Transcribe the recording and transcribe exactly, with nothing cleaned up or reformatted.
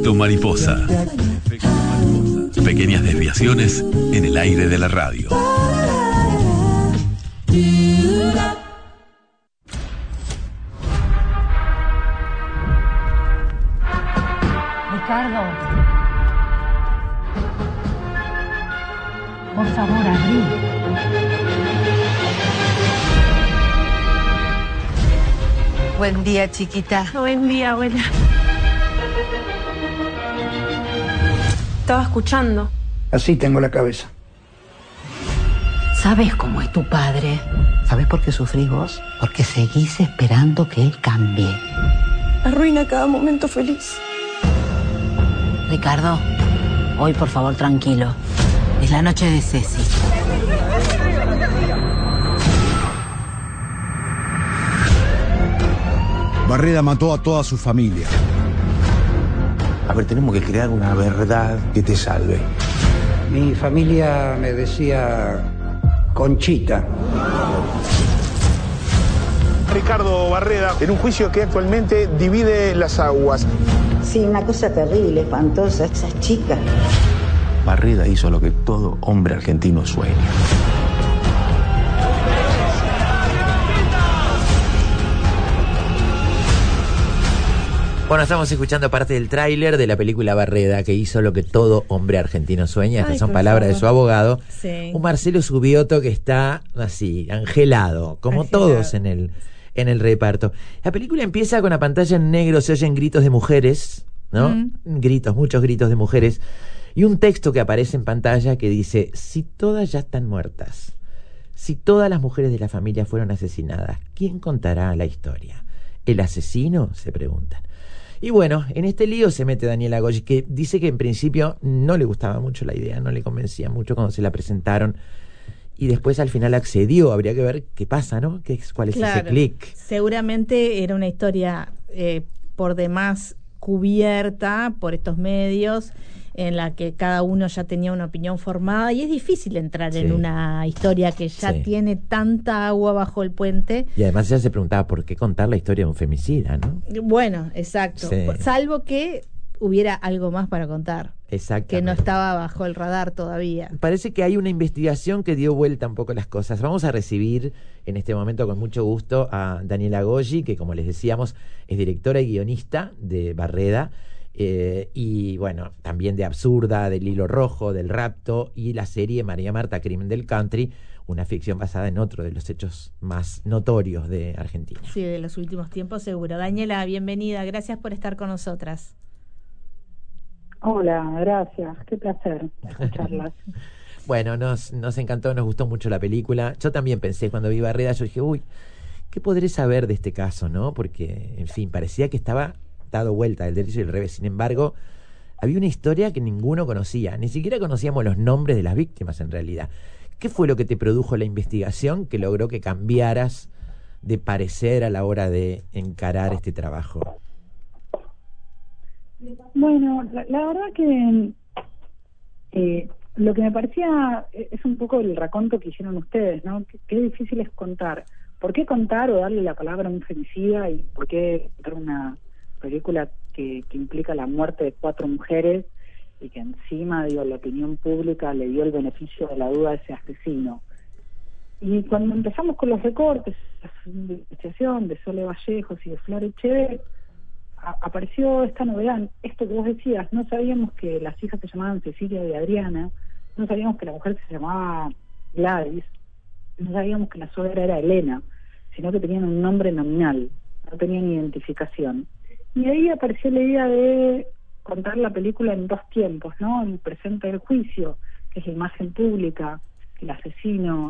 Efecto mariposa. Efecto mariposa. Pequeñas desviaciones en el aire de la radio. Ricardo, por favor, abrí. Buen día, chiquita. Buen día, abuela. Estaba escuchando. Así tengo la cabeza. ¿Sabes cómo es tu padre? ¿Sabes por qué sufrís vos? Porque seguís esperando que él cambie. Arruina cada momento feliz. Ricardo, hoy por favor tranquilo. Es la noche de Ceci. Barreda mató a toda su familia. A ver, tenemos que crear una verdad que te salve. Mi familia me decía Conchita. Ricardo Barreda, en un juicio que actualmente divide las aguas. Sí, una cosa terrible, espantosa, esas chicas. Barreda hizo lo que todo hombre argentino sueña. Bueno, estamos escuchando parte del tráiler de la película Barreda, que hizo lo que todo hombre argentino sueña. Estas Ay, son palabras favor. de su abogado. Sí. Un Marcelo Subioto que está así, angelado, como angelado. todos en el, en el reparto. La película empieza con la pantalla en negro, se oyen gritos de mujeres, ¿no? Mm. Gritos, muchos gritos de mujeres. Y un texto que aparece en pantalla que dice: si todas ya están muertas, si todas las mujeres de la familia fueron asesinadas, ¿quién contará la historia? ¿El asesino?, se preguntan. Y bueno, en este lío se mete Daniela Goyi, que dice que en principio no le gustaba mucho la idea, no le convencía mucho cuando se la presentaron, y después al final accedió. Habría que ver qué pasa, ¿no? ¿Qué, ¿Cuál es claro, ese clic? Seguramente era una historia eh, por demás cubierta por estos medios, en la que cada uno ya tenía una opinión formada, y es difícil entrar sí. en una historia que ya sí. tiene tanta agua bajo el puente. Y además ella se preguntaba por qué contar la historia de un femicida, ¿no? Bueno, exacto. Sí. Salvo que hubiera algo más para contar. Que no estaba bajo el radar todavía. Parece que hay una investigación que dio vuelta un poco las cosas. Vamos a recibir en este momento con mucho gusto a Daniela Goyi, que como les decíamos es directora y guionista de Barreda. Eh, y bueno, también de Absurda, del Hilo Rojo, del Rapto, y la serie María Marta, Crimen del Country, una ficción basada en otro de los hechos más notorios de Argentina. Sí, de los últimos tiempos seguro. Daniela, bienvenida, gracias por estar con nosotras. Hola, gracias, qué placer escucharlas. Bueno, nos, nos encantó, nos gustó mucho la película. Yo también pensé cuando vi Barreda, yo dije, uy, ¿qué podré saber de este caso, no? Porque, en fin, parecía que estaba dado vuelta del derecho y del revés. Sin embargo, había una historia que ninguno conocía, ni siquiera conocíamos los nombres de las víctimas en realidad. ¿Qué fue lo que te produjo la investigación que logró que cambiaras de parecer a la hora de encarar este trabajo? Bueno, la, la verdad que eh, lo que me parecía es un poco el raconto que hicieron ustedes, ¿no? Qué, qué difícil es contar. ¿Por qué contar o darle la palabra a un femicida, y por qué contar una película que, que implica la muerte de cuatro mujeres y que encima, digo, la opinión pública le dio el beneficio de la duda a ese asesino? Y cuando empezamos con los recortes, la investigación de Sole Vallejos y de Flor Echeverría, apareció esta novedad, esto que vos decías. No sabíamos que las hijas se llamaban Cecilia y Adriana, no sabíamos que la mujer se llamaba Gladys, no sabíamos que la suegra era Elena, sino que tenían un nombre nominal, no tenían identificación. Y ahí apareció la idea de contar la película en dos tiempos, ¿no? El presente del juicio, que es la imagen pública, el asesino